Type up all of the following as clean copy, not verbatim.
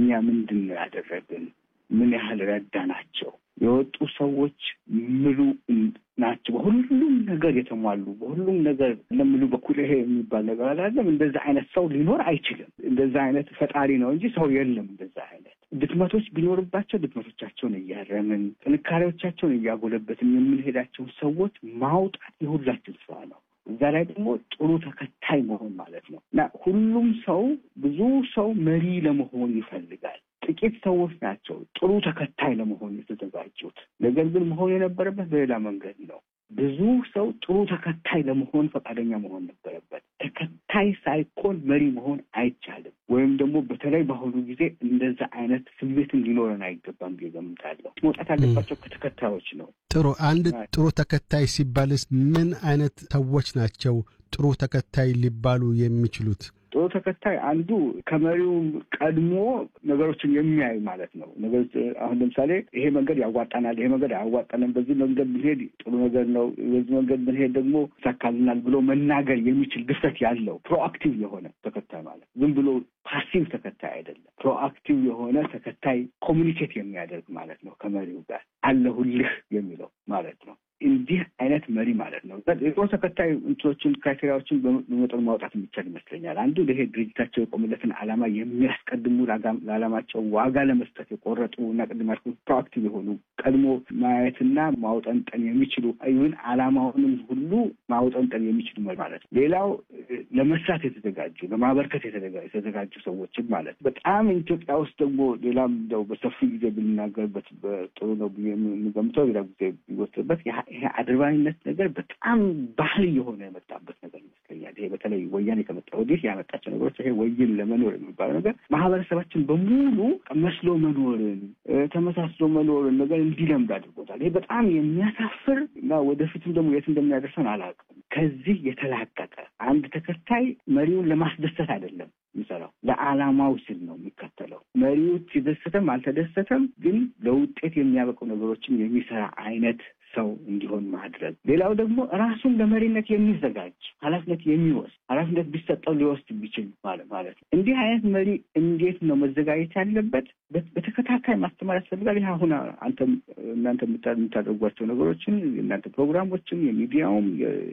እኛ ምንድነው ያደረግን? ምን ያህል ረዳናቸው? የወጡ ሰዎች ምሉ ናቸው። ሁሉም ነገር የተሟሉ በሁሉም ነገር ለምሉ በኩል ይሄ የሚባል ነገር አይደለም። እንደዛ አይነት ሰው ሊኖር አይችልም። እንደዛ አይነት ፈጣሪ ነው እንጂ ሰው የለም። እንደዛ አይነት ድክመቶች ቢኖርባቸው ድክመቶቻቸውን እያረምን ጥንካሬዎቻቸውን እያጎለበትን የምንሄዳቸው ሰዎች ማውጣት የሁላችን ስራ ነው። እዛ ላይ ደግሞ ጥሩ ተከታይ መሆን ማለት ነው እና ሁሉም ሰው ብዙ ሰው መሪ ለመሆን ይፈልጋል። ጥቂት ሰዎች ናቸው ጥሩ ተከታይ ለመሆን የተዘጋጁት። ነገር ግን መሆን የነበረበት በሌላ መንገድ ነው። ብዙ ሰው ጥሩ ተከታይ ለመሆን ፈቃደኛ መሆን ነበረበት። ተከታይ ሳይኮን መሪ መሆን አይቻልም። ወይም ደግሞ በተለይ በአሁኑ ጊዜ እንደዛ አይነት ስሜትን ሊኖረን አይገባም ብዬ እገምታለሁ። መውጣት ያለባቸው ከተከታዮች ነው። ጥሩ አንድ ጥሩ ተከታይ ሲባልስ ምን አይነት ሰዎች ናቸው ጥሩ ተከታይ ሊባሉ የሚችሉት? ጥሩ ተከታይ አንዱ ከመሪው ቀድሞ ነገሮችን የሚያይ ማለት ነው። ነገሮች አሁን ለምሳሌ ይሄ መንገድ ያዋጣናል፣ ይሄ መንገድ አያዋጣንም፣ በዚህ መንገድ ብንሄድ ጥሩ ነገር ነው፣ በዚህ መንገድ ብንሄድ ደግሞ ይሳካልናል ብሎ መናገር የሚችል ድፍረት ያለው ፕሮአክቲቭ የሆነ ተከታይ ማለት ዝም ብሎ ፓሲቭ ተከታይ አይደለም። ፕሮአክቲቭ የሆነ ተከታይ ኮሚኒኬት የሚያደርግ ማለት ነው ከመሪው ጋር አለሁልህ የሚለው ማለት ነው። እንዲህ አይነት መሪ ማለት ነው። የጥሩ ተከታይ እንትኖችን ክራይቴሪያዎችን በመጠኑ ማውጣት የሚቻል ይመስለኛል። አንዱ ይሄ ድርጅታቸው የቆመለትን ዓላማ የሚያስቀድሙ ለዓላማቸው ዋጋ ለመስጠት የቆረጡ እና ቅድማቸው ፕሮአክቲቭ የሆኑ ቀድሞ ማየትና ማውጠንጠን የሚችሉ አይሁን ዓላማውንም ሁሉ ማውጠንጠን የሚችሉ ማለት ነው። ሌላው ለመስራት የተዘጋጁ ለማበርከት የተዘጋጁ ሰዎችን ማለት በጣም ኢትዮጵያ ውስጥ ደግሞ ሌላም እንደው በሰፊ ጊዜ ብንናገርበት ጥሩ ነው ብዬ የምገምተው ሌላ ጊዜ ቢወስድበት ይሄ አድርባይነት ነገር በጣም ባህል የሆነ የመጣበት ነገር ይመስለኛል። ይሄ በተለይ ወያኔ ከመጣ ወዲህ ያመጣቸው ነገሮች ይሄ ወይን ለመኖር የሚባለው ነገር ማህበረሰባችን በሙሉ መስሎ መኖርን ተመሳስሎ መኖርን ነገር እንዲለምድ አድርጎታል። ይሄ በጣም የሚያሳፍር እና ወደፊትም ደግሞ የት እንደሚያደርሰን አላውቅም። ከዚህ የተላቀቀ አንድ ተከታይ መሪውን ለማስደሰት አይደለም የሚሰራው፣ ለዓላማው ሲል ነው የሚከተለው። መሪው ሲደሰተም አልተደሰተም ግን ለውጤት የሚያበቁ ነገሮችን የሚሰራ አይነት ሰው እንዲሆን ማድረግ። ሌላው ደግሞ ራሱን ለመሪነት የሚዘጋጅ ኃላፊነት የሚወስድ ኃላፊነት ቢሰጠው ሊወስድ ቢችል ማለት ነው። እንዲህ አይነት መሪ እንዴት ነው መዘጋጀት ያለበት? በተከታታይ ማስተማር ያስፈልጋል። ይሄ አሁን እናንተ የምታደርጓቸው ነገሮችን የእናንተ ፕሮግራሞችም የሚዲያውም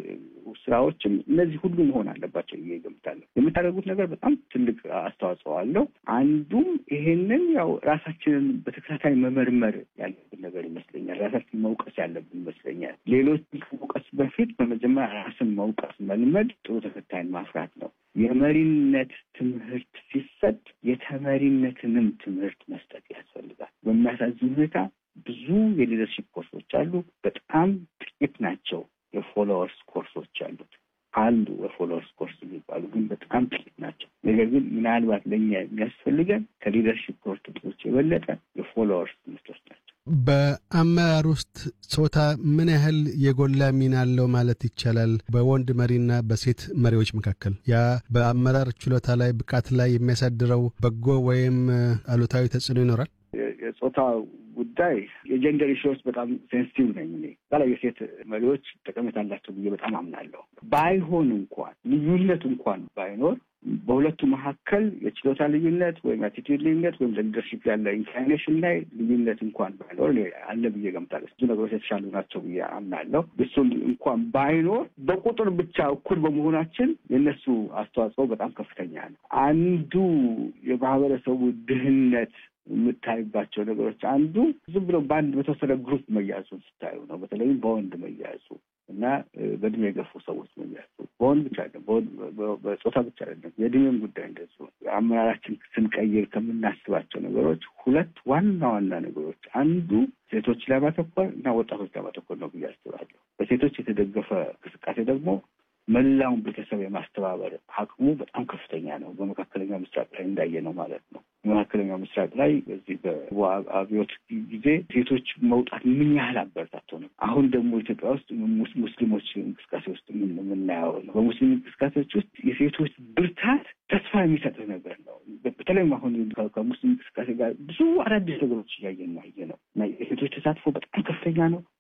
ስራዎችም እነዚህ ሁሉ መሆን አለባቸው እየገምታለሁ። የምታደርጉት ነገር በጣም ትልቅ አስተዋጽኦ አለው። አንዱም ይሄንን ያው ራሳችንን በተከታታይ መመርመር ያለብን ነገር ይመስለኛል። ራሳችንን መውቀስ ያለብን ይመስለኛል። ሌሎች ከመውቀስ በፊት በመጀመሪያ ራስን መውቀስ መልመድ ጥሩ ተከታይን ማፍራት ነው። የመሪነት ትምህርት ሲሰጥ የተመሪነትንም ትምህርት መስጠት ያስፈልጋል። በሚያሳዝን ሁኔታ ብዙ የሊደርሺፕ ኮርሶች አሉ። በጣም ጥቂት ናቸው የፎሎወርስ ኮርሶች አሉት። አንዱ የፎሎወርስ ኮርስ የሚባሉ ግን በጣም ጥቂት ናቸው። ነገር ግን ምናልባት ለእኛ የሚያስፈልገን ከሊደርሺፕ ኮርሶች የበለጠ የፎሎወርስ ትምህርቶች ናቸው። በአመራር ውስጥ ጾታ ምን ያህል የጎላ ሚና አለው ማለት ይቻላል? በወንድ መሪና በሴት መሪዎች መካከል ያ በአመራር ችሎታ ላይ ብቃት ላይ የሚያሳድረው በጎ ወይም አሉታዊ ተጽዕኖ ይኖራል? የጾታ ጉዳይ የጀንደር ኢሹዎች በጣም ሴንሲቲቭ ነኝ እኔ። በላይ የሴት መሪዎች ጠቀሜታ አላቸው ብዬ በጣም አምናለሁ። ባይሆን እንኳን ልዩነት እንኳን ባይኖር በሁለቱ መካከል የችሎታ ልዩነት ወይም አቲቲዩድ ልዩነት ወይም ለሊደርሺፕ ያለ ኢንክላይኔሽን ላይ ልዩነት እንኳን ባይኖር አለ ብዬ ገምታለሁ። ብዙ ነገሮች የተሻሉ ናቸው ብዬ አምናለሁ። እሱን እንኳን ባይኖር በቁጥር ብቻ እኩል በመሆናችን የእነሱ አስተዋጽኦ በጣም ከፍተኛ ነው። አንዱ የማህበረሰቡ ድህነት የምታይባቸው ነገሮች አንዱ ዝም ብሎ በአንድ በተወሰነ ግሩፕ መያዙን ስታዩ ነው። በተለይም በወንድ መያዙ እና በእድሜ የገፉ ሰዎች መያዙ በወንድ ብቻ አይደለም፣ በጾታ ብቻ አይደለም፣ የእድሜም ጉዳይ እንደዚሁ። አመራራችን ስንቀይር ከምናስባቸው ነገሮች ሁለት ዋና ዋና ነገሮች አንዱ ሴቶች ላይ ማተኮር እና ወጣቶች ላይ ማተኮር ነው ብዬ አስባለሁ። በሴቶች የተደገፈ እንቅስቃሴ ደግሞ መላውን ቤተሰብ የማስተባበር አቅሙ በጣም ከፍተኛ ነው። በመካከለኛው ምስራቅ ላይ እንዳየ ነው ማለት ነው። በመካከለኛው ምስራቅ ላይ በዚህ በአብዮት ጊዜ ሴቶች መውጣት ምን ያህል አበረታቶ ነው። አሁን ደግሞ ኢትዮጵያ ውስጥ ሙስሊሞች እንቅስቃሴ ውስጥ የምናየው ነው። በሙስሊም እንቅስቃሴዎች ውስጥ የሴቶች ብርታት ተስፋ የሚሰጥ ነገር ነው። በተለይም አሁን ከሙስሊም እንቅስቃሴ ጋር ብዙ አዳዲስ ነገሮች እያየን ነው እና የሴቶች ተሳትፎ በጣም ከፍተኛ ነው።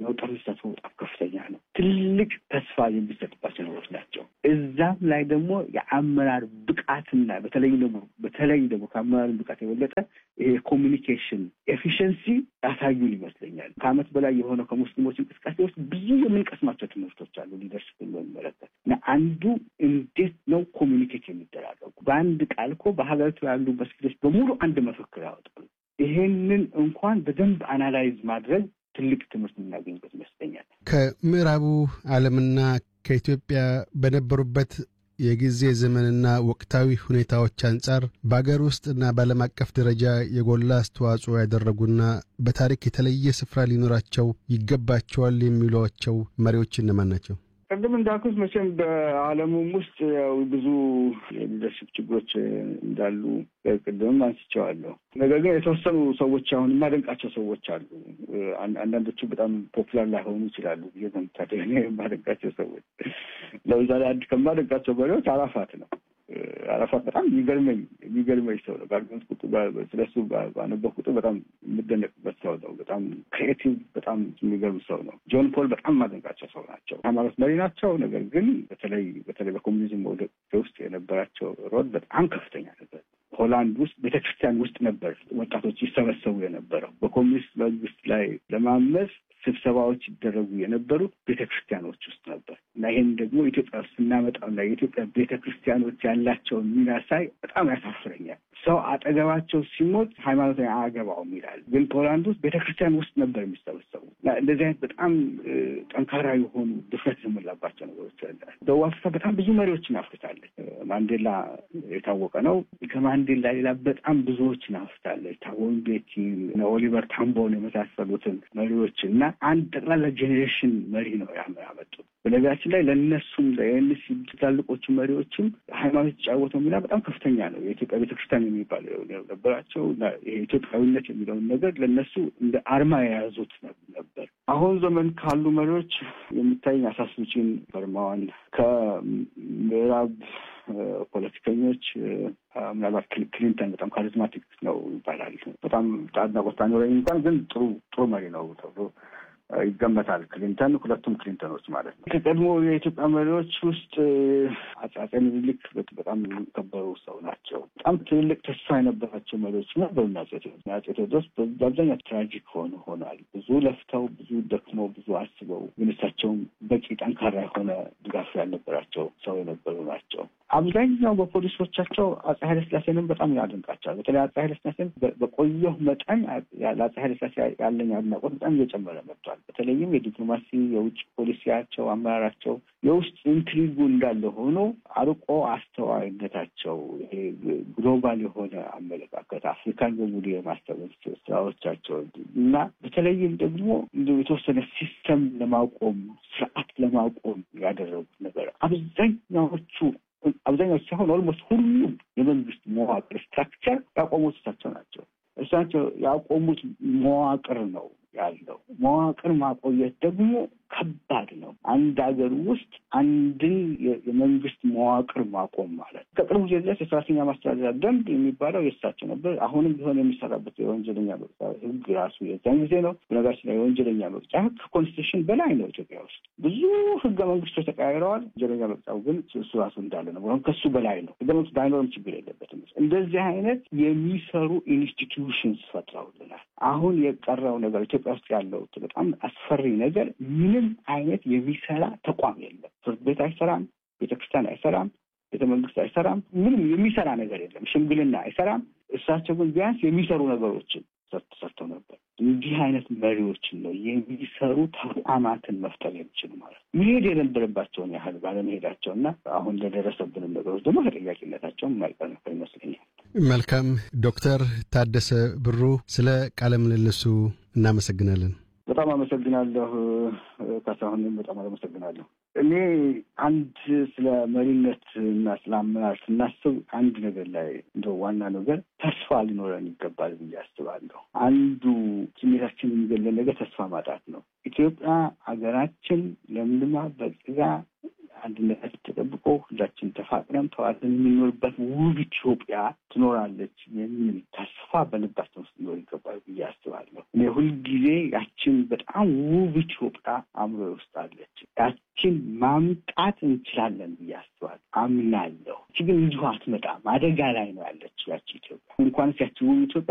የወጣቶች ተሳትፎ በጣም ከፍተኛ ነው። ትልቅ ተስፋ የሚሰጥባቸው ነገሮች ናቸው። እዛም ላይ ደግሞ የአመራር ብቃትና በተለይ ደግሞ ከአመራር ብቃት የበለጠ ይሄ ኮሚኒኬሽን ኤፊሽንሲ ያሳዩን ይመስለኛል። ከዓመት በላይ የሆነው ከሙስሊሞች እንቅስቃሴ ውስጥ ብዙ የምንቀስማቸው ትምህርቶች አሉ። ሊደርሽፕ በሚመለከት እና አንዱ እንዴት ነው ኮሚኒኬት የሚደራረጉ። በአንድ ቃል እኮ በሀገሪቱ ያሉ መስጊዶች በሙሉ አንድ መፈክር ያወጣሉ። ይሄንን እንኳን በደንብ አናላይዝ ማድረግ ትልቅ ትምህርት የምናገኝበት ይመስለኛል። ከምዕራቡ ዓለምና ከኢትዮጵያ በነበሩበት የጊዜ ዘመንና ወቅታዊ ሁኔታዎች አንጻር በአገር ውስጥና በዓለም አቀፍ ደረጃ የጎላ አስተዋጽኦ ያደረጉና በታሪክ የተለየ ስፍራ ሊኖራቸው ይገባቸዋል የሚሏቸው መሪዎች እነማን ናቸው? ቅድም እንዳልኩት መቼም በዓለሙም ውስጥ ያው ብዙ የሊደርሽፕ ችግሮች እንዳሉ ቅድም አንስቼዋለሁ። ነገር ግን የተወሰኑ ሰዎች አሁን የማደንቃቸው ሰዎች አሉ። አንዳንዶቹ በጣም ፖፑላር ላይሆኑ ይችላሉ። የማደንቃቸው ሰዎች ለምሳሌ አንድ ከማደንቃቸው መሪዎች አራፋት ነው። አራፋት በጣም የሚገርመኝ ሰው ነው። ባልኩት ቁጥር ስለሱ ባነበብኩ ቁጥር በጣም የምደነቅበት ሰው ነው። በጣም ክሬቲቭ፣ በጣም የሚገርም ሰው ነው። ጆን ፖል በጣም ማደንቃቸው ሰው ናቸው። ሃይማኖት መሪ ናቸው። ነገር ግን በተለይ በኮሚኒዝም መውደቅ ውስጥ የነበራቸው ሮል በጣም ከፍተኛ ነበር። ሆላንድ ውስጥ ቤተክርስቲያን ውስጥ ነበር ወጣቶች ይሰበሰቡ የነበረው። በኮሚኒስት መንግስት ላይ ለማመስ ስብሰባዎች ይደረጉ የነበሩት ቤተክርስቲያኖች ውስጥ ነበር እና ይሄን ደግሞ ኢትዮጵያ ውስጥ ስናመጣውና የኢትዮጵያ ቤተክርስቲያኖች ያላቸውን ሚና ሳይ በጣም ያሳፍረኛል። ሰው አጠገባቸው ሲሞት ሃይማኖታዊ አያገባውም ይላል። ግን ፖላንድ ውስጥ ቤተክርስቲያን ውስጥ ነበር የሚሰበሰቡ እና እንደዚህ አይነት በጣም ጠንካራ የሆኑ ድፍረት የሞላባቸው ነገሮች አለ። ደቡብ አፍሪካ በጣም ብዙ መሪዎችን አፍርታለች። ማንዴላ የታወቀ ነው። ከማንዴላ ሌላ በጣም ብዙዎችን አፍርታለች። ታቦ ምቤኪ፣ ኦሊቨር ታምቦን የመሳሰሉትን መሪዎች እና አንድ ጠቅላላ ጄኔሬሽን መሪ ነው ያመጡት። በነገራችን ላይ ለእነሱም ለኤንሲ ትላልቆቹ መሪዎችም ሃይማኖት የተጫወተው ሚና በጣም ከፍተኛ ነው። የኢትዮጵያ ቤተክርስቲያን የሚባለው ነበራቸው እና የኢትዮጵያዊነት የሚለውን ነገር ለእነሱ እንደ አርማ የያዙት ነበር። አሁን ዘመን ካሉ መሪዎች የሚታየኝ አሳስብጪን በርማዋን ከምዕራብ ፖለቲከኞች ምናልባት ክሊንተን በጣም ካሪዝማቲክ ነው ይባላል። በጣም አድናቆት ኖረኝ እንኳን ግን ጥሩ መሪ ነው ተብሎ ይገመታል። ክሊንተን፣ ሁለቱም ክሊንተኖች ማለት ነው። ከቀድሞ የኢትዮጵያ መሪዎች ውስጥ አፄ ምኒልክ በጣም የሚከበሩ ሰው ናቸው። በጣም ትልልቅ ተስፋ የነበራቸው መሪዎች ነበሩ። አፄ ቴዎድሮስ በአብዛኛው ትራጂክ ሆኗል። ብዙ ለፍተው፣ ብዙ ደክመው፣ ብዙ አስበው ግን እሳቸውም በቂ ጠንካራ የሆነ ድጋፍ ያልነበራቸው ሰው የነበሩ ናቸው። አብዛኛው በፖሊሶቻቸው አፄ ኃይለሥላሴንም በጣም ያደንቃቸዋል። በተለይ አፄ ኃይለሥላሴን በቆየሁ መጠን ለአፄ ኃይለሥላሴ ያለኝ አድናቆት በጣም እየጨመረ መጥቷል። በተለይም የዲፕሎማሲ የውጭ ፖሊሲያቸው፣ አመራራቸው፣ የውስጥ ኢንትሪጉ እንዳለ ሆኖ አርቆ አስተዋይነታቸው፣ ይሄ ግሎባል የሆነ አመለካከት፣ አፍሪካን በሙሉ የማስተባበር ስራዎቻቸው እና በተለይም ደግሞ የተወሰነ ሲስተም ለማቆም ስርዓት ለማቆም ያደረጉት ነገር አብዛኛዎቹ ሳይሆን ኦልሞስት ሁሉም የመንግስት መዋቅር ስትራክቸር ያቆሙት እሳቸው ናቸው። እሳቸው ያቆሙት መዋቅር ነው ያለው። መዋቅር ማቆየት ደግሞ ከባድ ነው። አንድ ሀገር ውስጥ አንድን የመንግስት መዋቅር ማቆም ማለት ከቅርቡ ጊዜ ድረስ የሰራተኛ ማስተዳደሪያ ደንብ የሚባለው የእሳቸው ነበር። አሁንም ቢሆን የሚሰራበት የወንጀለኛ መቅጫ ህግ ራሱ የዛን ጊዜ ነው። በነገራችን ላይ የወንጀለኛ መቅጫ ህግ ከኮንስቲቱሽን በላይ ነው። ኢትዮጵያ ውስጥ ብዙ ህገ መንግስቶች ተቀያይረዋል። ወንጀለኛ መቅጫው ግን እሱ ራሱ እንዳለ ነው። ወይም ከሱ በላይ ነው። ህገ መንግስት ባይኖርም ችግር የለበትም። እንደዚህ አይነት የሚሰሩ ኢንስቲትዩሽንስ ፈጥረውልናል። አሁን የቀረው ነገር ኢትዮጵያ ውስጥ ያለው በጣም አስፈሪ ነገር ምንም አይነት የሚሰራ ተቋም የለም። ፍርድ ቤት አይሰራም፣ ቤተክርስቲያን አይሰራም፣ ቤተ መንግስት አይሰራም። ምንም የሚሰራ ነገር የለም። ሽምግልና አይሰራም። እሳቸው ግን ቢያንስ የሚሰሩ ነገሮችን ሰርተው ነበር። እንዲህ አይነት መሪዎችን ነው የሚሰሩ ተቋማትን መፍጠር የሚችሉ ማለት ነው። መሄድ የነበረባቸውን ያህል ባለመሄዳቸው እና አሁን ለደረሰብንም ነገሮች ደግሞ ተጠያቂነታቸውን የማይቀር ነገር ይመስለኛል። መልካም ዶክተር ታደሰ ብሩ ስለ ቃለ ምልልሱ እናመሰግናለን። በጣም አመሰግናለሁ ካሳሁንም በጣም አመሰግናለሁ። እኔ አንድ ስለ መሪነት እና ስለ አመራር ስናስብ አንድ ነገር ላይ እንደው ዋና ነገር ተስፋ ሊኖረን ይገባል ብዬ አስባለሁ። አንዱ ስሜታችን የሚገለን ነገር ተስፋ ማጣት ነው። ኢትዮጵያ ሀገራችን ለምልማ በጽጋ አንድነታችን ተጠብቆ ሁላችን ተፋቅረን ተዋደን የምንኖርበት ውብ ኢትዮጵያ ትኖራለች የሚል ተስፋ ተስፋ በልባችን ውስጥ ሊኖር ይገባል ብዬ አስባለሁ። እኔ ሁልጊዜ ያችን በጣም ውብ ኢትዮጵያ አእምሮ ውስጥ አለች። ያችን ማምጣት እንችላለን ብዬ አስባለሁ፣ አምናለሁ። ግን እንዲሁ አትመጣም። አደጋ ላይ ነው ያለችው ያቺ ኢትዮጵያ። እንኳንስ ያቺ ውብ ኢትዮጵያ